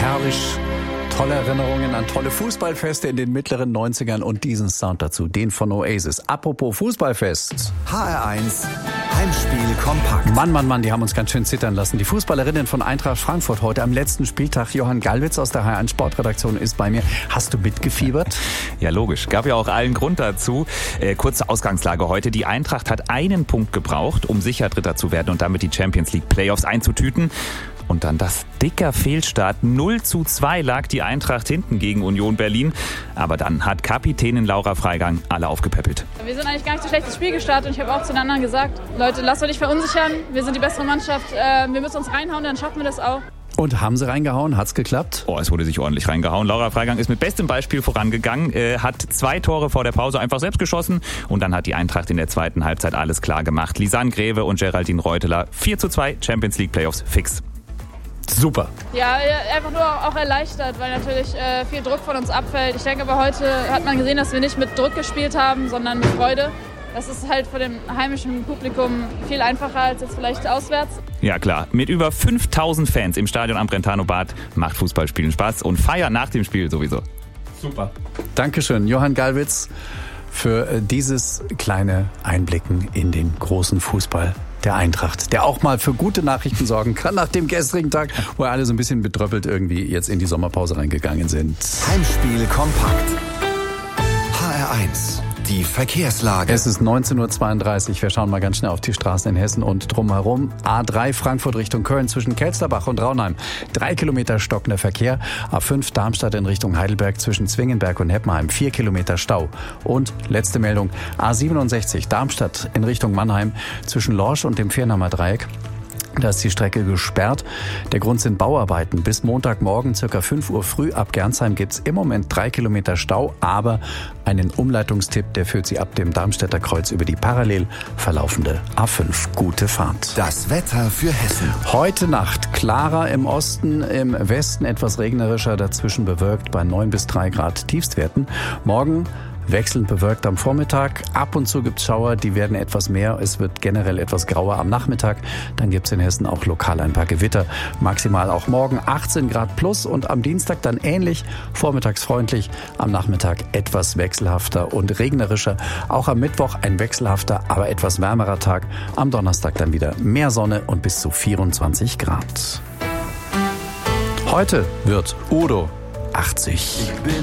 Herrlich. Tolle Erinnerungen an tolle Fußballfeste in den mittleren 90ern und diesen Sound dazu, den von Oasis. Apropos Fußballfest. HR1 Heimspiel kompakt. Mann, die haben uns ganz schön zittern lassen. Die Fußballerinnen von Eintracht Frankfurt heute am letzten Spieltag. Johann Gallwitz aus der HR1 Sportredaktion ist bei mir. Hast du mitgefiebert? Ja, logisch. Gab ja auch allen Grund dazu. Kurze Ausgangslage heute. Die Eintracht hat einen Punkt gebraucht, um sicher Dritter zu werden und damit die Champions League Playoffs einzutüten. Und dann das dicker Fehlstart. 0:2 lag die Eintracht hinten gegen Union Berlin. Aber dann hat Kapitänin Laura Freigang alle aufgepäppelt. Wir sind eigentlich gar nicht so schlecht ins Spiel gestartet. Und ich habe auch zu den anderen gesagt, Leute, lasst euch nicht verunsichern. Wir sind die bessere Mannschaft. Wir müssen uns reinhauen, dann schaffen wir das auch. Und haben sie reingehauen? Hat's geklappt? Oh, es wurde sich ordentlich reingehauen. Laura Freigang ist mit bestem Beispiel vorangegangen, hat 2 Tore vor der Pause einfach selbst geschossen. Und dann hat die Eintracht in der zweiten Halbzeit alles klar gemacht. Lisanne Greve und Geraldine Reuteler 4:2 Champions League Playoffs fix. Super. Ja, einfach nur auch erleichtert, weil natürlich viel Druck von uns abfällt. Ich denke aber heute hat man gesehen, dass wir nicht mit Druck gespielt haben, sondern mit Freude. Das ist halt für dem heimischen Publikum viel einfacher als jetzt vielleicht auswärts. Ja klar, mit über 5000 Fans im Stadion am Brentano Bad macht Fußballspielen Spaß und feiern nach dem Spiel sowieso. Super. Dankeschön, Johann Gallwitz, für dieses kleine Einblicken in den großen Fußball der Eintracht, der auch mal für gute Nachrichten sorgen kann nach dem gestrigen Tag, wo alle so ein bisschen betröppelt irgendwie jetzt in die Sommerpause reingegangen sind. Heimspiel kompakt. HR1, die Verkehrslage. Es ist 19:32 Uhr. Wir schauen mal ganz schnell auf die Straßen in Hessen und drumherum. A3 Frankfurt Richtung Köln zwischen Kelsterbach und Raunheim. 3 Kilometer stockender Verkehr. A5 Darmstadt in Richtung Heidelberg zwischen Zwingenberg und Heppenheim. 4 Kilometer Stau. Und letzte Meldung. A67 Darmstadt in Richtung Mannheim zwischen Lorsch und dem Viernahmer Dreieck. Da ist die Strecke gesperrt. Der Grund sind Bauarbeiten. Bis Montagmorgen ca. 5 Uhr früh ab Gernsheim gibt's im Moment 3 Kilometer Stau, aber einen Umleitungstipp, der führt Sie ab dem Darmstädter Kreuz über die parallel verlaufende A5. Gute Fahrt. Das Wetter für Hessen. Heute Nacht klarer im Osten, im Westen etwas regnerischer, dazwischen bewölkt bei 9 bis 3 Grad Tiefstwerten. Morgen wechselnd bewölkt am Vormittag. Ab und zu gibt's Schauer, die werden etwas mehr. Es wird generell etwas grauer am Nachmittag. Dann gibt's in Hessen auch lokal ein paar Gewitter. Maximal auch morgen 18 Grad plus und am Dienstag dann ähnlich. Vormittags freundlich, am Nachmittag etwas wechselhafter und regnerischer. Auch am Mittwoch ein wechselhafter, aber etwas wärmerer Tag. Am Donnerstag dann wieder mehr Sonne und bis zu 24 Grad. Heute wird Udo 80. Ich bin